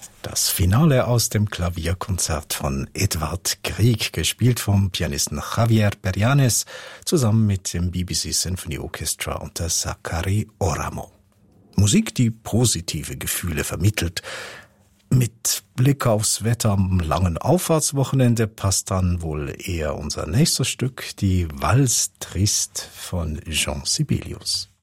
Das Finale aus dem Klavierkonzert von Edvard Grieg, gespielt vom Pianisten Javier Perianes, zusammen mit dem BBC Symphony Orchestra unter Sakari Oramo. Musik, die positive Gefühle vermittelt. Mit Blick aufs Wetter am langen Auffahrtswochenende passt dann wohl eher unser nächstes Stück, die Valse Triste von Jean Sibelius.